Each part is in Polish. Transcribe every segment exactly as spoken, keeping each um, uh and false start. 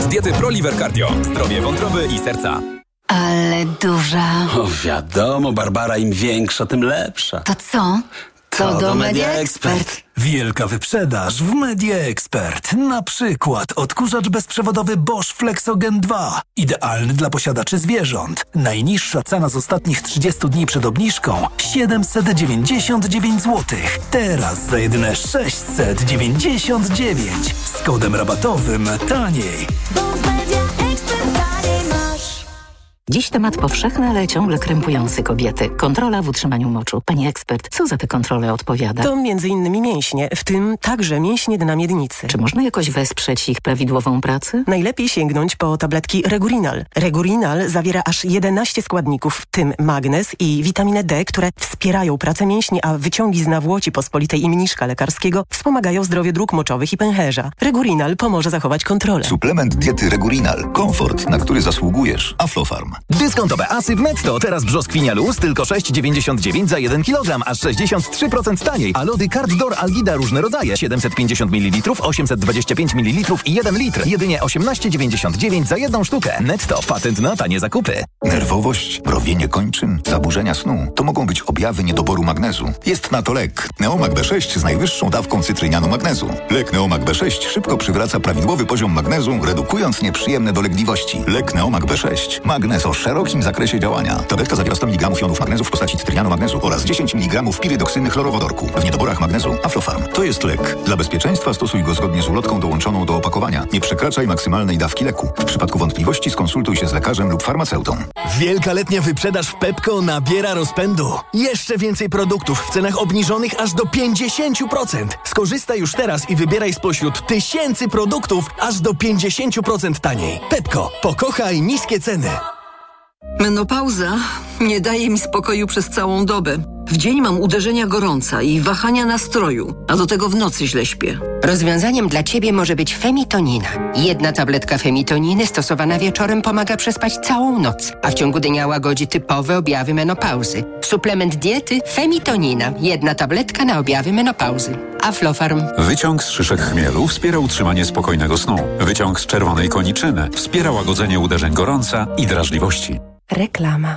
z diety ProLiver Cardio. Zdrowie wątroby i serca. Ale duża. O wiadomo, Barbara, im większa, tym lepsza. To co? To, to do, do Media Expert. Wielka wyprzedaż w Media Expert. Na przykład odkurzacz bezprzewodowy Bosch Flexogen dwa. Idealny dla posiadaczy zwierząt. Najniższa cena z ostatnich trzydziestu dni przed obniżką siedemset dziewięćdziesiąt dziewięć złotych. Teraz za jedyne sześćset dziewięćdziesiąt dziewięć. Z kodem rabatowym taniej. Dziś temat powszechny, ale ciągle krępujący kobiety. Kontrola w utrzymaniu moczu. Pani ekspert, co za tę kontrolę odpowiada? To między innymi mięśnie, w tym także mięśnie dna miednicy. Czy można jakoś wesprzeć ich prawidłową pracę? Najlepiej sięgnąć po tabletki Regurinal. Regurinal zawiera aż jedenaście składników, w tym magnez i witaminę D, które wspierają pracę mięśni, a wyciągi z nawłoci pospolitej i mniszka lekarskiego wspomagają zdrowie dróg moczowych i pęcherza. Regurinal pomoże zachować kontrolę. Suplement diety Regurinal. Komfort, na który zasługujesz. Aflofarm. Dyskontowe asy w Netto. Teraz brzoskwinia luz tylko sześć dziewięćdziesiąt dziewięć za jeden kilogram, aż sześćdziesiąt trzy procent taniej. A lody Cardor Algida różne rodzaje. siedemset pięćdziesiąt mililitrów, osiemset dwadzieścia pięć mililitrów i jeden litr. Jedynie osiemnaście dziewięćdziesiąt dziewięć za jedną sztukę. Netto. Patent na tanie zakupy. Nerwowość, mrowienie kończyn, zaburzenia snu. To mogą być objawy niedoboru magnezu. Jest na to lek. Neomag B sześć z najwyższą dawką cytrynianu magnezu. Lek Neomag B sześć szybko przywraca prawidłowy poziom magnezu, redukując nieprzyjemne dolegliwości. Lek Neomag B sześć. Magnez o szerokim zakresie działania. Tabletka zawiera sto miligramów jonów magnezu w postaci cytrynianu magnezu oraz dziesięć miligramów pirydoksyny chlorowodorku. W niedoborach magnezu Aflofarm. To jest lek. Dla bezpieczeństwa stosuj go zgodnie z ulotką dołączoną do opakowania. Nie przekraczaj maksymalnej dawki leku. W przypadku wątpliwości skonsultuj się z lekarzem lub farmaceutą. Wielka letnia wyprzedaż w Pepco nabiera rozpędu. Jeszcze więcej produktów w cenach obniżonych aż do pięćdziesiąt procent. Skorzystaj już teraz i wybieraj spośród tysięcy produktów aż do pięćdziesiąt procent taniej. Pepco. Pokochaj niskie ceny. Menopauza nie daje mi spokoju przez całą dobę. W dzień mam uderzenia gorąca i wahania nastroju, a do tego w nocy źle śpię. Rozwiązaniem dla Ciebie może być femitonina. Jedna tabletka femitoniny stosowana wieczorem pomaga przespać całą noc, a w ciągu dnia łagodzi typowe objawy menopauzy. Suplement diety femitonina. Jedna tabletka na objawy menopauzy. Aflofarm. Wyciąg z szyszek chmielu wspiera utrzymanie spokojnego snu. Wyciąg z czerwonej koniczyny wspiera łagodzenie uderzeń gorąca i drażliwości. Reklama.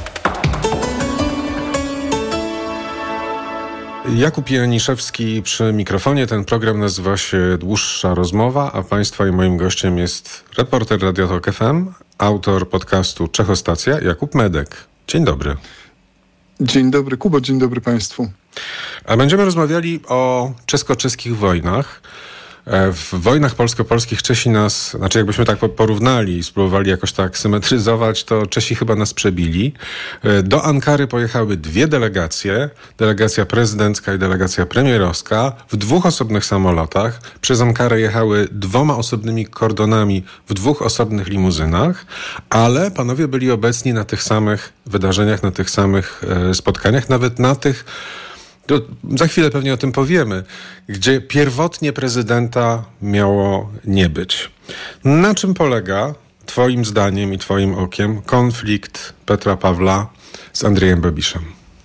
Jakub Janiszewski przy mikrofonie. Ten program nazywa się Dłuższa Rozmowa, a Państwa i moim gościem jest reporter Radia Tok F M, autor podcastu Czechostacja, Jakub Medek. Dzień dobry. Dzień dobry, Kubo, dzień dobry Państwu. A będziemy rozmawiali o czesko-czeskich wojnach. W wojnach polsko-polskich Czesi nas, znaczy jakbyśmy tak porównali i spróbowali jakoś tak symetryzować, to Czesi chyba nas przebili. Do Ankary pojechały dwie delegacje, delegacja prezydencka i delegacja premierowska w dwóch osobnych samolotach. Przez Ankarę jechały dwoma osobnymi kordonami w dwóch osobnych limuzynach, ale panowie byli obecni na tych samych wydarzeniach, na tych samych spotkaniach, nawet na tych, to za chwilę pewnie o tym powiemy, gdzie pierwotnie prezydenta miało nie być. Na czym polega, twoim zdaniem i twoim okiem, konflikt Petra Pawła z Andrzejem Babiszem?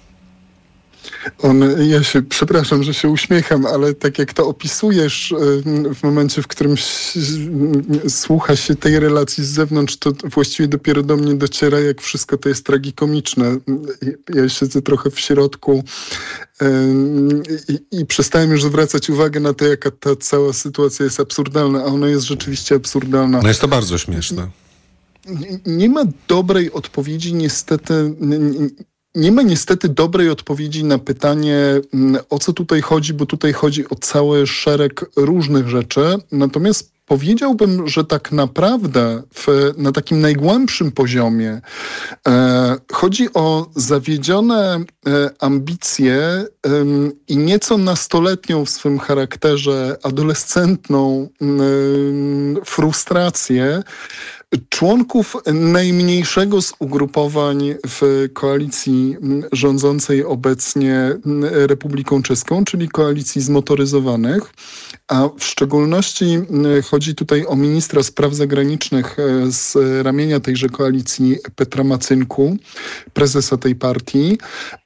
On, ja się, przepraszam, że się uśmiecham, ale tak jak to opisujesz w momencie, w którym słucha się tej relacji z zewnątrz, to właściwie dopiero do mnie dociera, jak wszystko to jest tragikomiczne. Ja siedzę trochę w środku i, i przestałem już zwracać uwagę na to, jaka ta cała sytuacja jest absurdalna, a ona jest rzeczywiście absurdalna. No jest to bardzo śmieszne. Nie, nie ma dobrej odpowiedzi, niestety. Nie ma niestety dobrej odpowiedzi na pytanie, o co tutaj chodzi, bo tutaj chodzi o cały szereg różnych rzeczy. Natomiast powiedziałbym, że tak naprawdę w, na takim najgłębszym poziomie e, chodzi o zawiedzione e, ambicje e, i nieco nastoletnią w swym charakterze adolescentną e, frustrację członków najmniejszego z ugrupowań w koalicji rządzącej obecnie Republiką Czeską, czyli koalicji zmotoryzowanych, a w szczególności chodzi tutaj o ministra spraw zagranicznych z ramienia tejże koalicji Petra Macynku, prezesa tej partii.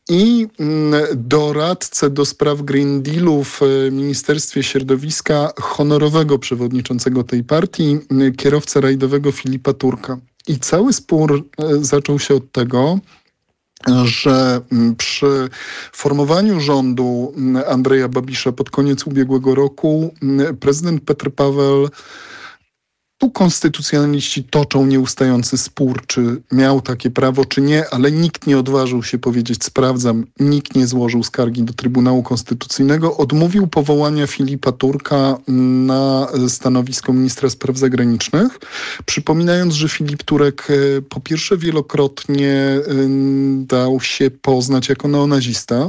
i doradcę do spraw Green Dealu w Ministerstwie Środowiska, honorowego przewodniczącego tej partii, kierowcę rajdowego Filipa Turka. I cały spór zaczął się od tego, że przy formowaniu rządu Andreja Babisza pod koniec ubiegłego roku prezydent Petr Paweł, tu konstytucjonaliści toczą nieustający spór, czy miał takie prawo, czy nie, ale nikt nie odważył się powiedzieć sprawdzam, nikt nie złożył skargi do Trybunału Konstytucyjnego, odmówił powołania Filipa Turka na stanowisko ministra spraw zagranicznych, przypominając, że Filip Turek po pierwsze wielokrotnie dał się poznać jako neonazista,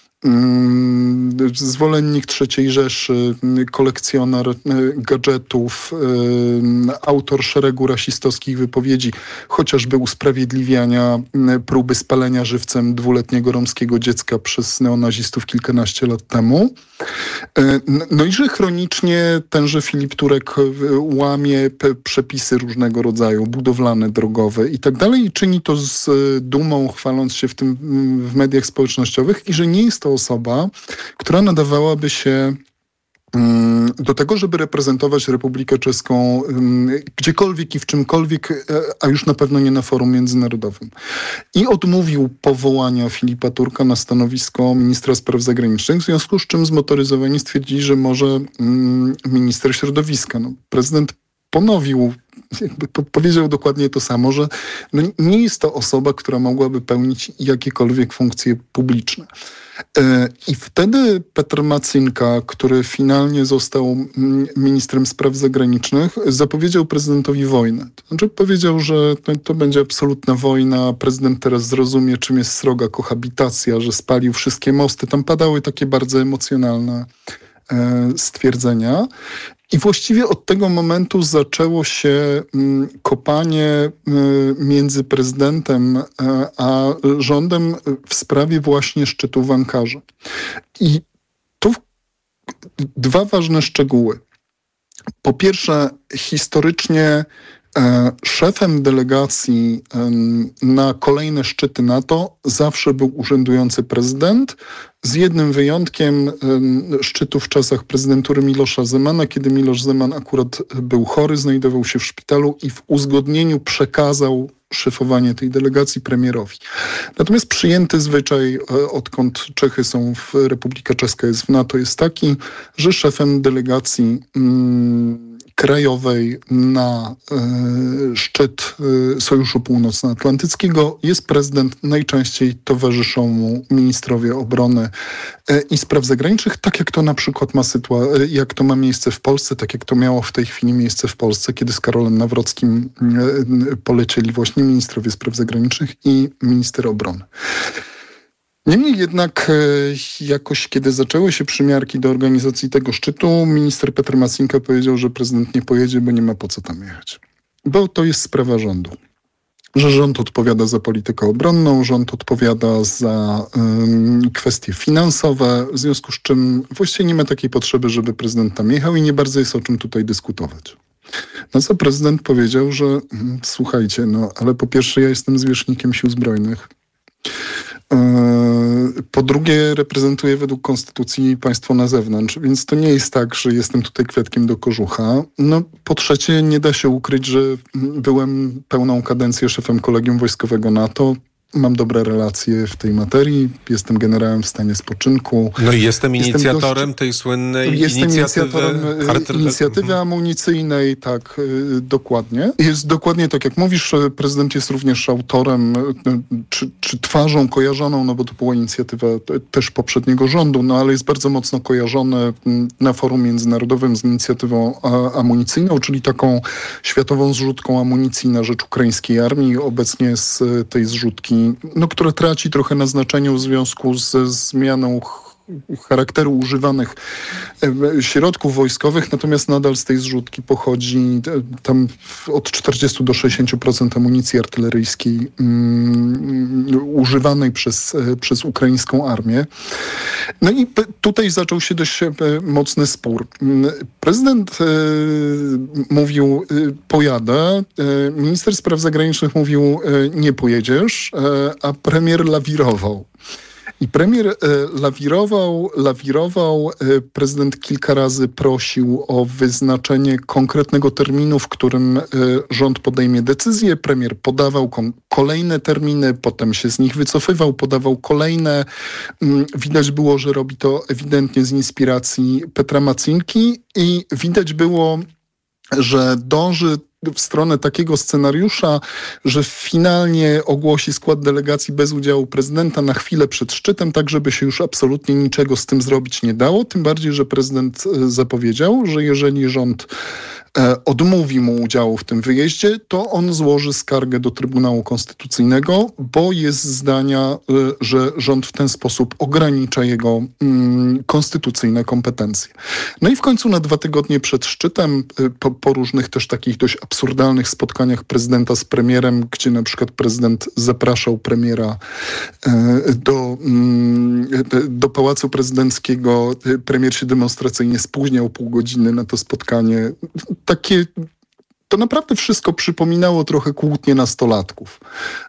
zwolennik trzeciej Rzeszy, kolekcjoner gadżetów, autor szeregu rasistowskich wypowiedzi, chociażby usprawiedliwiania próby spalenia żywcem dwuletniego romskiego dziecka przez neonazistów kilkanaście lat temu. No i że chronicznie tenże Filip Turek łamie przepisy różnego rodzaju, budowlane, drogowe i tak dalej, i czyni to z dumą, chwaląc się w tym w mediach społecznościowych, i że nie jest to osoba, która nadawałaby się do tego, żeby reprezentować Republikę Czeską gdziekolwiek i w czymkolwiek, a już na pewno nie na forum międzynarodowym. I odmówił powołania Filipa Turka na stanowisko ministra spraw zagranicznych, w związku z czym zmotoryzowani stwierdzili, że może minister środowiska. No, prezydent ponowił, jakby powiedział dokładnie to samo, że no nie jest to osoba, która mogłaby pełnić jakiekolwiek funkcje publiczne. I wtedy Petr Macynka, który finalnie został ministrem spraw zagranicznych, zapowiedział prezydentowi wojnę. To znaczy powiedział, że to, to będzie absolutna wojna, prezydent teraz zrozumie, czym jest sroga kohabitacja, że spalił wszystkie mosty. Tam padały takie bardzo emocjonalne e, stwierdzenia. I właściwie od tego momentu zaczęło się kopanie między prezydentem a rządem w sprawie właśnie szczytu w Ankarze. I tu dwa ważne szczegóły. Po pierwsze, historycznie szefem delegacji na kolejne szczyty NATO zawsze był urzędujący prezydent, z jednym wyjątkiem szczytu w czasach prezydentury Milosza Zemana, kiedy Miloš Zeman akurat był chory, znajdował się w szpitalu i w uzgodnieniu przekazał szefowanie tej delegacji premierowi. Natomiast przyjęty zwyczaj, odkąd Czechy są w Republika Czeska jest w NATO, jest taki, że szefem delegacji mm, krajowej na y, szczyt y, Sojuszu Północnoatlantyckiego jest prezydent, najczęściej towarzyszą mu ministrowie obrony y, i spraw zagranicznych, tak jak to na przykład ma sytua- jak to ma miejsce w Polsce, tak jak to miało w tej chwili miejsce w Polsce, kiedy z Karolem Nawrockim y, y, polecieli właśnie ministrowie spraw zagranicznych i minister obrony. Niemniej jednak jakoś, kiedy zaczęły się przymiarki do organizacji tego szczytu, minister Petr Macynka powiedział, że prezydent nie pojedzie, bo nie ma po co tam jechać. Bo to jest sprawa rządu. Że rząd odpowiada za politykę obronną, rząd odpowiada za um, kwestie finansowe, w związku z czym właściwie nie ma takiej potrzeby, żeby prezydent tam jechał i nie bardzo jest o czym tutaj dyskutować. No co prezydent powiedział, że hmm, słuchajcie, no ale po pierwsze ja jestem zwierzchnikiem sił zbrojnych. Po drugie, reprezentuję według konstytucji państwo na zewnątrz, więc to nie jest tak, że jestem tutaj kwiatkiem do kożucha. No, po trzecie, nie da się ukryć, że byłem pełną kadencję szefem Kolegium Wojskowego NATO. Mam dobre relacje w tej materii, jestem generałem w stanie spoczynku. No i jestem inicjatorem dość, tej słynnej jestem inicjatywy... Inicjatorem inicjatywy amunicyjnej, tak, dokładnie. Jest dokładnie tak, jak mówisz, prezydent jest również autorem, czy, czy twarzą kojarzoną, no bo to była inicjatywa też poprzedniego rządu, no ale jest bardzo mocno kojarzony na forum międzynarodowym z inicjatywą amunicyjną, czyli taką światową zrzutką amunicji na rzecz ukraińskiej armii. Obecnie z tej zrzutki, no, która traci trochę na znaczeniu w związku ze zmianą charakteru używanych środków wojskowych, wojskowych, nadal z tej zrzutki pochodzi tam od czterdziestu do sześćdziesięciu procent amunicji artyleryjskiej um, używanej przez, przez ukraińską armię. No i tutaj zaczął się dość mocny spór. Prezydent e, mówił, e, pojadę, e, minister spraw zagranicznych mówił, e, nie pojedziesz, e, a premier lawirował. I premier lawirował, lawirował, prezydent kilka razy prosił o wyznaczenie konkretnego terminu, w którym rząd podejmie decyzję. Premier podawał kolejne terminy, potem się z nich wycofywał, podawał kolejne. Widać było, że robi to ewidentnie z inspiracji Petra Macynki i widać było, że dąży w stronę takiego scenariusza, że finalnie ogłosi skład delegacji bez udziału prezydenta na chwilę przed szczytem, tak żeby się już absolutnie niczego z tym zrobić nie dało. Tym bardziej, że prezydent zapowiedział, że jeżeli rząd odmówi mu udziału w tym wyjeździe, to on złoży skargę do Trybunału Konstytucyjnego, bo jest zdania, że rząd w ten sposób ogranicza jego mm, konstytucyjne kompetencje. No i w końcu na dwa tygodnie przed szczytem, po, po różnych też takich dość absurdalnych spotkaniach prezydenta z premierem, gdzie na przykład prezydent zapraszał premiera e, do, mm, do Pałacu Prezydenckiego, premier się demonstracyjnie spóźniał pół godziny na to spotkanie. Takie, to naprawdę wszystko przypominało trochę kłótnie nastolatków.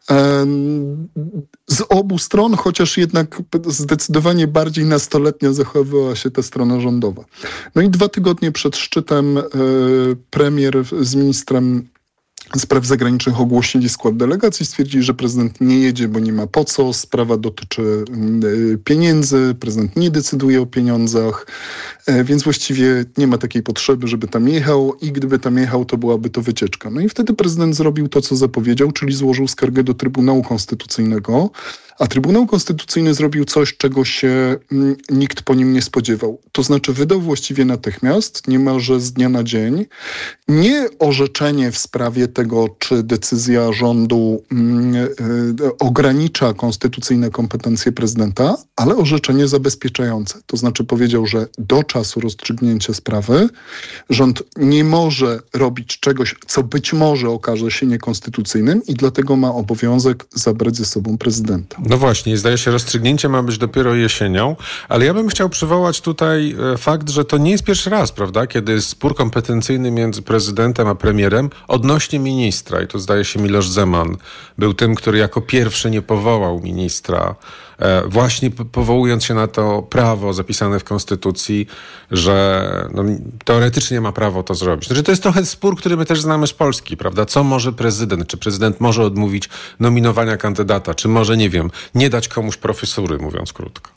Z obu stron, chociaż jednak zdecydowanie bardziej nastoletnia zachowywała się ta strona rządowa. No i dwa tygodnie przed szczytem premier z ministrem spraw zagranicznych ogłosili skład delegacji, stwierdzili, że prezydent nie jedzie, bo nie ma po co. Sprawa dotyczy pieniędzy, prezydent nie decyduje o pieniądzach, więc właściwie nie ma takiej potrzeby, żeby tam jechał i gdyby tam jechał, to byłaby to wycieczka. No i wtedy prezydent zrobił to, co zapowiedział, czyli złożył skargę do Trybunału Konstytucyjnego, a Trybunał Konstytucyjny zrobił coś, czego się nikt po nim nie spodziewał. To znaczy wydał właściwie natychmiast, niemalże z dnia na dzień, nie orzeczenie w sprawie tego, czy decyzja rządu mm, y, ogranicza konstytucyjne kompetencje prezydenta, ale orzeczenie zabezpieczające. To znaczy powiedział, że do czasu rozstrzygnięcia sprawy rząd nie może robić czegoś, co być może okaże się niekonstytucyjnym i dlatego ma obowiązek zabrać ze sobą prezydenta. No właśnie, zdaje się, rozstrzygnięcie ma być dopiero jesienią, ale ja bym chciał przywołać tutaj fakt, że to nie jest pierwszy raz, prawda, kiedy jest spór kompetencyjny między prezydentem a premierem odnośnie ministra i to zdaje się Miloš Zeman był tym, który jako pierwszy nie powołał ministra, właśnie powołując się na to prawo zapisane w Konstytucji, że no, teoretycznie ma prawo to zrobić. Znaczy, to jest trochę spór, który my też znamy z Polski, prawda? Co może prezydent? Czy prezydent może odmówić nominowania kandydata? Czy może, nie wiem, nie dać komuś profesury, mówiąc krótko?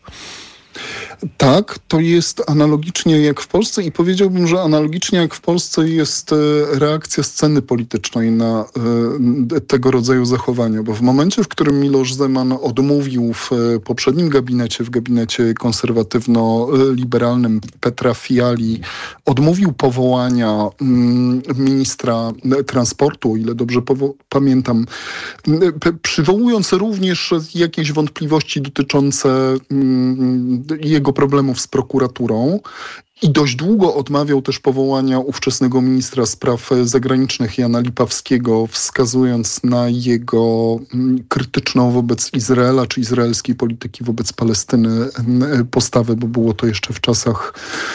Tak, to jest analogicznie jak w Polsce i powiedziałbym, że analogicznie jak w Polsce jest reakcja sceny politycznej na tego rodzaju zachowania, bo w momencie, w którym Miloš Zeman odmówił w poprzednim gabinecie, w gabinecie konserwatywno-liberalnym Petra Fiali, odmówił powołania ministra transportu, o ile dobrze powo- pamiętam, przywołując również jakieś wątpliwości dotyczące jego problemów z prokuraturą i dość długo odmawiał też powołania ówczesnego ministra spraw zagranicznych Jana Lipavskiego, wskazując na jego krytyczną wobec Izraela czy izraelskiej polityki wobec Palestyny postawę, bo było to jeszcze w czasach,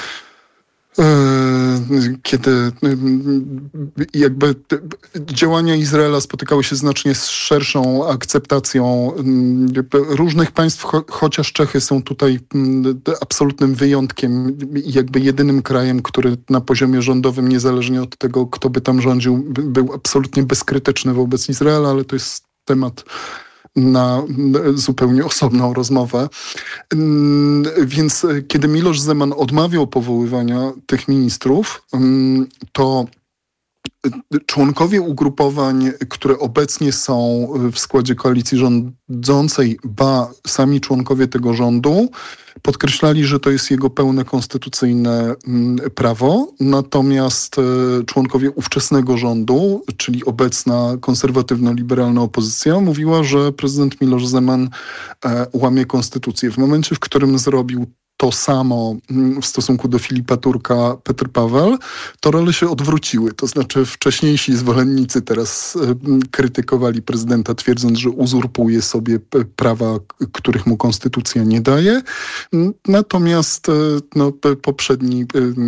kiedy jakby działania Izraela spotykały się znacznie z szerszą akceptacją różnych państw, cho- chociaż Czechy są tutaj absolutnym wyjątkiem, jakby jedynym krajem, który na poziomie rządowym, niezależnie od tego, kto by tam rządził, był absolutnie bezkrytyczny wobec Izraela, ale to jest temat na zupełnie osobną rozmowę. Więc kiedy Miloš Zeman odmawiał powoływania tych ministrów, to członkowie ugrupowań, które obecnie są w składzie koalicji rządzącej, ba sami członkowie tego rządu, podkreślali, że to jest jego pełne konstytucyjne prawo, natomiast członkowie ówczesnego rządu, czyli obecna konserwatywno-liberalna opozycja, mówiła, że prezydent Miloš Zeman łamie konstytucję. W momencie, w którym zrobił to samo w stosunku do Filipa Turka Petr Paweł, to role się odwróciły. To znaczy wcześniejsi zwolennicy teraz krytykowali prezydenta, twierdząc, że uzurpuje sobie prawa, których mu konstytucja nie daje. Natomiast no, poprzedni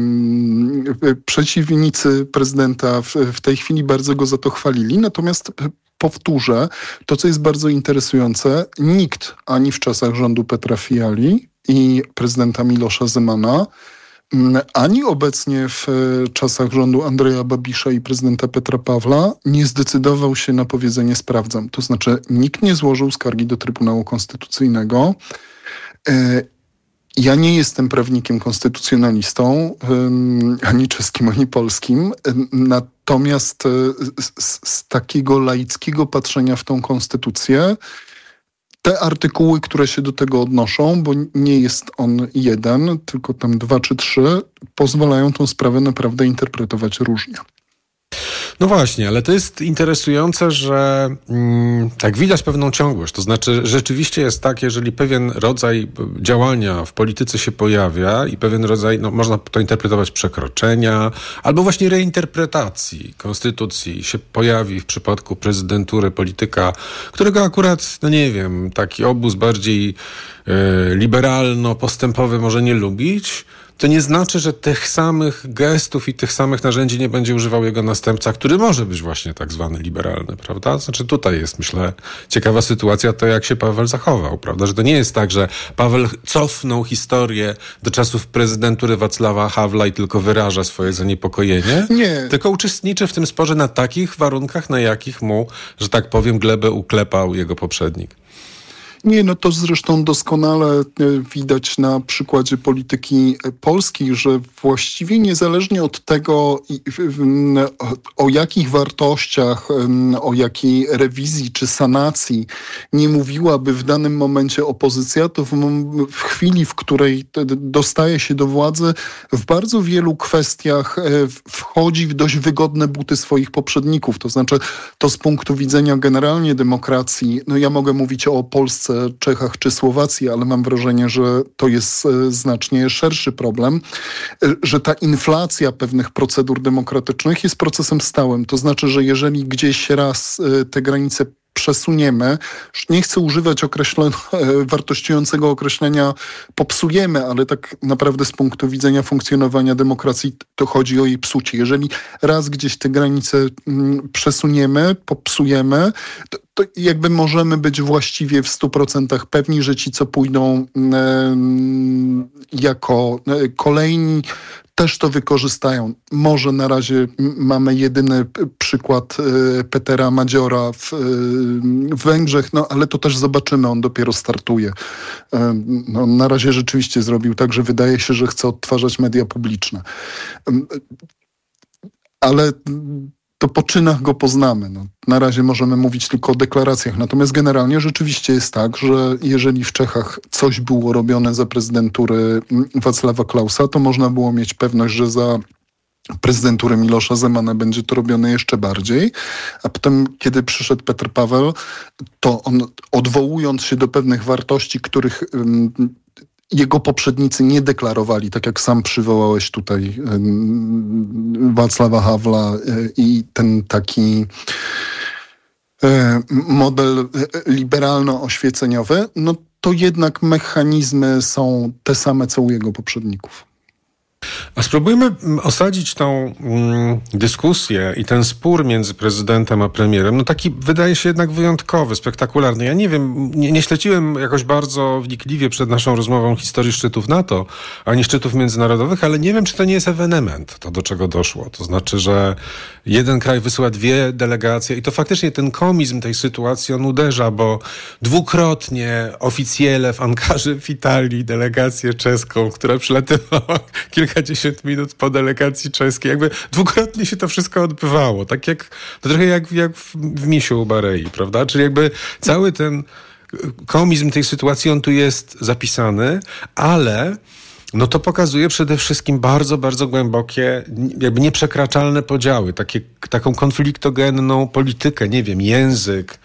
przeciwnicy prezydenta w, w tej chwili bardzo go za to chwalili. Natomiast powtórzę, to co jest bardzo interesujące, nikt ani w czasach rządu Petra Fiali i prezydenta Milosza Zemana, ani obecnie w czasach rządu Andrzeja Babisza i prezydenta Petra Pawła nie zdecydował się na powiedzenie sprawdzam. To znaczy nikt nie złożył skargi do Trybunału Konstytucyjnego. Ja nie jestem prawnikiem konstytucjonalistą, ani czeskim, ani polskim. Natomiast z, z takiego laickiego patrzenia w tą konstytucję, te artykuły, które się do tego odnoszą, bo nie jest on jeden, tylko tam dwa czy trzy, pozwalają tą sprawę naprawdę interpretować różnie. No właśnie, ale to jest interesujące, że mm, tak widać pewną ciągłość. To znaczy rzeczywiście jest tak, jeżeli pewien rodzaj działania w polityce się pojawia i pewien rodzaj, no można to interpretować przekroczenia, albo właśnie reinterpretacji konstytucji się pojawi w przypadku prezydentury polityka, którego akurat, no nie wiem, taki obóz bardziej y, liberalno-postępowy może nie lubić, to nie znaczy, że tych samych gestów i tych samych narzędzi nie będzie używał jego następca, który może być właśnie tak zwany liberalny, prawda? Znaczy tutaj jest, myślę, ciekawa sytuacja to, jak się Paweł zachował, prawda? Że to nie jest tak, że Paweł cofnął historię do czasów prezydentury Wacława Hawla i tylko wyraża swoje zaniepokojenie, nie. Tylko uczestniczy w tym sporze na takich warunkach, na jakich mu, że tak powiem, glebę uklepał jego poprzednik. Nie, no to zresztą doskonale widać na przykładzie polityki polskiej, że właściwie niezależnie od tego, o jakich wartościach, o jakiej rewizji czy sanacji nie mówiłaby w danym momencie opozycja, to w, w chwili, w której dostaje się do władzy, w bardzo wielu kwestiach wchodzi w dość wygodne buty swoich poprzedników. To znaczy, to z punktu widzenia generalnie demokracji, no ja mogę mówić o Polsce, Czechach czy Słowacji, ale mam wrażenie, że to jest znacznie szerszy problem, że ta inflacja pewnych procedur demokratycznych jest procesem stałym. To znaczy, że jeżeli gdzieś raz te granice przesuniemy, już nie chcę używać określenia, wartościującego określenia popsujemy, ale tak naprawdę z punktu widzenia funkcjonowania demokracji to chodzi o jej psucie. Jeżeli raz gdzieś te granice przesuniemy, popsujemy, to, to jakby możemy być właściwie w stu procentach pewni, że ci, co pójdą e, jako kolejni, też to wykorzystają. Może na razie mamy jedyny przykład Petera Madziora w, w Węgrzech, no ale to też zobaczymy, on dopiero startuje. No, na razie rzeczywiście zrobił tak, że wydaje się, że chce odtwarzać media publiczne. Ale to po czynach go poznamy. No, na razie możemy mówić tylko o deklaracjach. Natomiast generalnie rzeczywiście jest tak, że jeżeli w Czechach coś było robione za prezydentury Wacława Klausa, to można było mieć pewność, że za prezydentury Milosza Zemana będzie to robione jeszcze bardziej. A potem, kiedy przyszedł Petr Paweł, to on, odwołując się do pewnych wartości, których um, jego poprzednicy nie deklarowali, tak jak sam przywołałeś tutaj Wacława Hawla i ten taki model liberalno-oświeceniowy, no to jednak mechanizmy są te same, co u jego poprzedników. A spróbujmy osadzić tą mm, dyskusję i ten spór między prezydentem a premierem. No taki wydaje się jednak wyjątkowy, spektakularny. Ja nie wiem, nie, nie śledziłem jakoś bardzo wnikliwie przed naszą rozmową historii szczytów NATO, ani szczytów międzynarodowych, ale nie wiem, czy to nie jest ewenement, to do czego doszło. To znaczy, że jeden kraj wysyła dwie delegacje i to faktycznie ten komizm tej sytuacji on uderza, bo dwukrotnie oficjele w Ankarze witali delegację czeską, która przylatywała kilkadziesiąt minut po delegacji czeskiej. Jakby dwukrotnie się to wszystko odbywało. Tak jak, to trochę jak, jak w, w Misiu u Barei, prawda? Czyli jakby cały ten komizm tej sytuacji, on tu jest zapisany, ale no to pokazuje przede wszystkim bardzo, bardzo głębokie, jakby nieprzekraczalne podziały, takie, taką konfliktogenną politykę, nie wiem, język,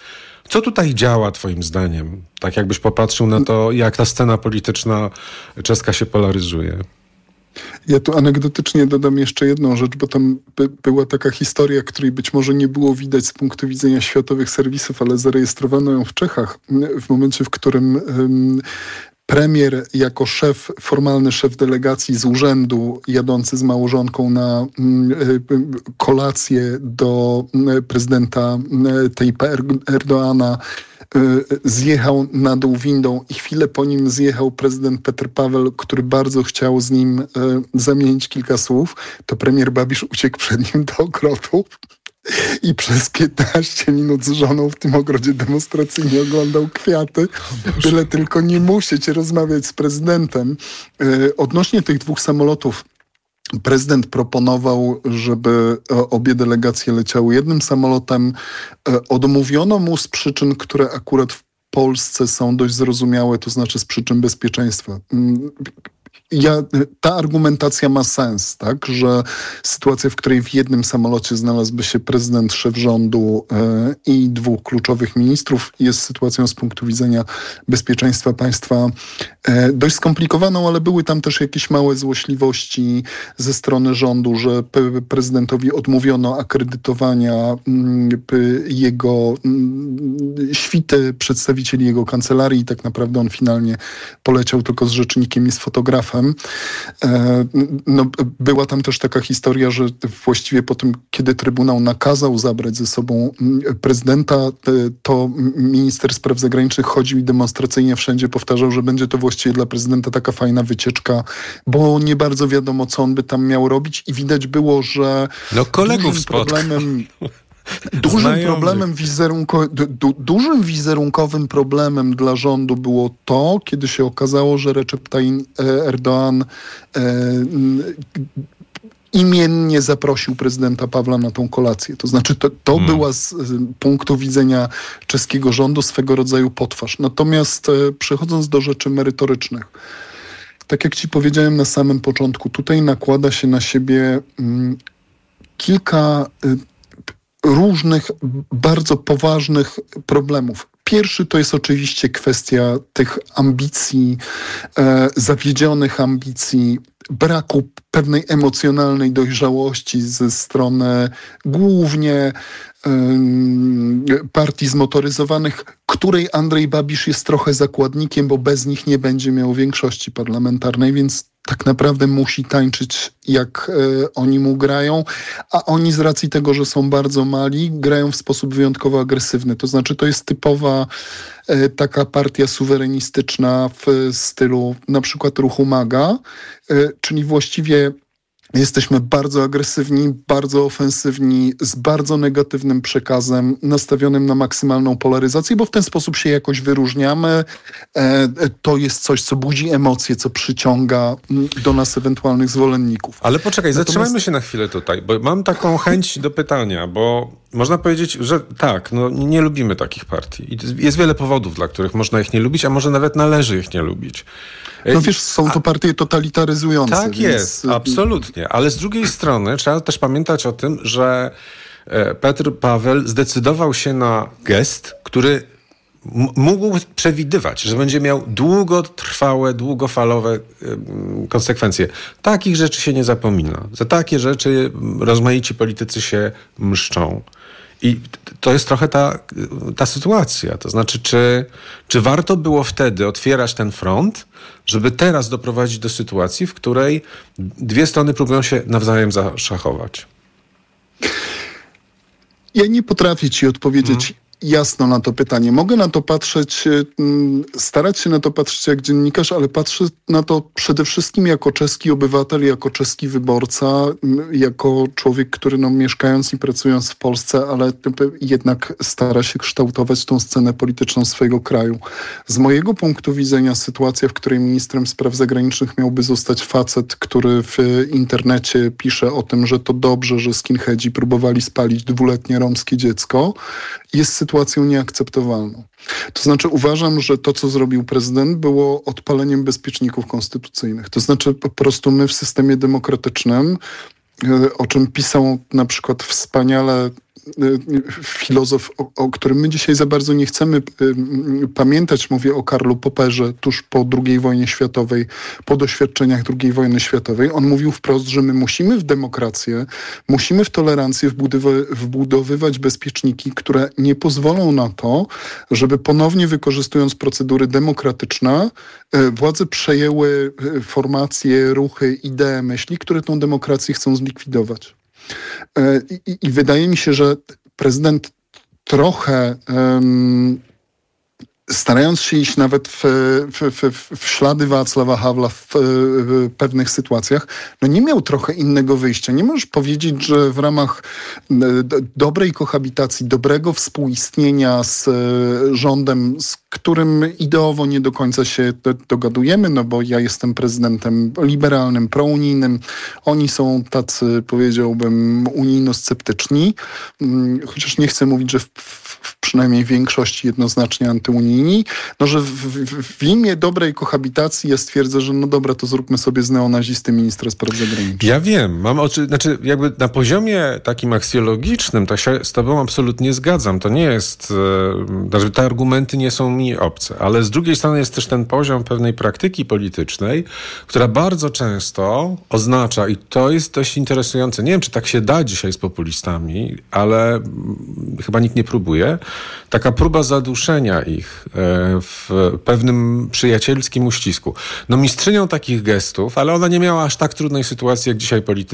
Co tutaj działa twoim zdaniem? Tak jakbyś popatrzył na to, jak ta scena polityczna czeska się polaryzuje. Ja tu anegdotycznie dodam jeszcze jedną rzecz, bo tam by, była taka historia, której być może nie było widać z punktu widzenia światowych serwisów, ale zarejestrowano ją w Czechach w momencie, w którym um, premier jako szef, formalny szef delegacji z urzędu jadący z małżonką na um, kolację do prezydenta Tayyipa Erdoğana zjechał na dół windą i chwilę po nim zjechał prezydent Petr Paweł, który bardzo chciał z nim e, zamienić kilka słów, to premier Babiš uciekł przed nim do ogrodu i przez piętnaście minut z żoną w tym ogrodzie demonstracyjnie oglądał kwiaty, byle tylko nie musieć rozmawiać z prezydentem. E, odnośnie tych dwóch samolotów, prezydent proponował, żeby obie delegacje leciały jednym samolotem. Odmówiono mu z przyczyn, które akurat w Polsce są dość zrozumiałe, to znaczy z przyczyn bezpieczeństwa. Ja, ta argumentacja ma sens, tak, że sytuacja, w której w jednym samolocie znalazłby się prezydent, szef rządu e, i dwóch kluczowych ministrów, jest sytuacją z punktu widzenia bezpieczeństwa państwa e, dość skomplikowaną, ale były tam też jakieś małe złośliwości ze strony rządu, że p- prezydentowi odmówiono akredytowania m, p- jego m, świty, przedstawicieli jego kancelarii i tak naprawdę on finalnie poleciał tylko z rzecznikiem i z fotografem. No, była tam też taka historia, że właściwie po tym, kiedy Trybunał nakazał zabrać ze sobą prezydenta, to minister spraw zagranicznych chodził i demonstracyjnie wszędzie powtarzał, że będzie to właściwie dla prezydenta taka fajna wycieczka, bo nie bardzo wiadomo, co on by tam miał robić i widać było, że no kolegów problemem Dużym Znajomych. problemem wizerunko, du, dużym wizerunkowym problemem dla rządu było to, kiedy się okazało, że Recep Tayyip Erdoğan e, imiennie zaprosił prezydenta Pawła na tą kolację. To znaczy to, to hmm. była z, z punktu widzenia czeskiego rządu swego rodzaju potwarz. Natomiast e, przechodząc do rzeczy merytorycznych, tak jak ci powiedziałem na samym początku, tutaj nakłada się na siebie m, kilka y, różnych, bardzo poważnych problemów. Pierwszy to jest oczywiście kwestia tych ambicji, e, zawiedzionych ambicji, braku pewnej emocjonalnej dojrzałości ze strony głównie e, partii zmotoryzowanych, której Andrzej Babiš jest trochę zakładnikiem, bo bez nich nie będzie miał większości parlamentarnej, więc tak naprawdę musi tańczyć, jak e, oni mu grają, a oni z racji tego, że są bardzo mali, grają w sposób wyjątkowo agresywny. To znaczy, to jest typowa e, taka partia suwerenistyczna w stylu na przykład ruchu MAGA, e, czyli właściwie jesteśmy bardzo agresywni, bardzo ofensywni, z bardzo negatywnym przekazem, nastawionym na maksymalną polaryzację, bo w ten sposób się jakoś wyróżniamy. E, to jest coś, co budzi emocje, co przyciąga do nas ewentualnych zwolenników. Ale poczekaj, Natomiast... zatrzymajmy się na chwilę tutaj, bo mam taką chęć do pytania, bo można powiedzieć, że tak, no nie lubimy takich partii. I jest wiele powodów, dla których można ich nie lubić, a może nawet należy ich nie lubić. No wiesz, są to partie totalitaryzujące. Tak więc... jest, absolutnie. Ale z drugiej strony trzeba też pamiętać o tym, że Petr Paweł zdecydował się na gest, który m- mógł przewidywać, że będzie miał długotrwałe, długofalowe y, konsekwencje. Takich rzeczy się nie zapomina. Za takie rzeczy rozmaici politycy się mszczą. I to jest trochę ta, ta sytuacja. To znaczy, czy, czy warto było wtedy otwierać ten front, żeby teraz doprowadzić do sytuacji, w której dwie strony próbują się nawzajem zaszachować? Ja nie potrafię ci odpowiedzieć hmm. jasno na to pytanie. Mogę na to patrzeć, starać się na to patrzeć jak dziennikarz, ale patrzę na to przede wszystkim jako czeski obywatel, jako czeski wyborca, jako człowiek, który no, mieszkając i pracując w Polsce, ale jednak stara się kształtować tą scenę polityczną swojego kraju. Z mojego punktu widzenia sytuacja, w której ministrem spraw zagranicznych miałby zostać facet, który w internecie pisze o tym, że to dobrze, że skinheadzi próbowali spalić dwuletnie romskie dziecko, jest sytuacją nieakceptowalną. To znaczy uważam, że to, co zrobił prezydent, było odpaleniem bezpieczników konstytucyjnych. To znaczy po prostu my w systemie demokratycznym, o czym pisał na przykład wspaniale filozof, o, o którym my dzisiaj za bardzo nie chcemy pamiętać. Mówię o Karlu Popperze tuż po drugiej wojnie światowej, po doświadczeniach drugiej wojny światowej. On mówił wprost, że my musimy w demokrację, musimy w tolerancję wbudowy- wbudowywać bezpieczniki, które nie pozwolą na to, żeby ponownie wykorzystując procedury demokratyczne, władze przejęły formacje, ruchy, idee, myśli, które tą demokrację chcą zlikwidować. I, i wydaje mi się, że prezydent trochę um, starając się iść nawet w, w, w, w ślady Václava Havla w, w pewnych sytuacjach, no nie miał trochę innego wyjścia. Nie możesz powiedzieć, że w ramach do, dobrej kohabitacji, dobrego współistnienia z rządem, z którym ideowo nie do końca się do, dogadujemy, no bo ja jestem prezydentem liberalnym, prounijnym, oni są tacy, powiedziałbym, unijno-sceptyczni, chociaż nie chcę mówić, że w, w przynajmniej większości jednoznacznie antyunijni, no że w, w, w imię dobrej kohabitacji ja stwierdzę, że no dobra, to zróbmy sobie z neonazisty ministra spraw zagranicznych. Ja wiem, mam oczy, znaczy jakby na poziomie takim aksjologicznym to się z tobą absolutnie zgadzam. To nie jest, e, znaczy te argumenty nie są mi obce, ale z drugiej strony jest też ten poziom pewnej praktyki politycznej, która bardzo często oznacza, i to jest dość interesujące, nie wiem, czy tak się da dzisiaj z populistami, ale chyba nikt nie próbuje, taka próba zaduszenia ich w pewnym przyjacielskim uścisku. No mistrzynią takich gestów, ale ona nie miała aż tak trudnej sytuacji jak dzisiaj politycy,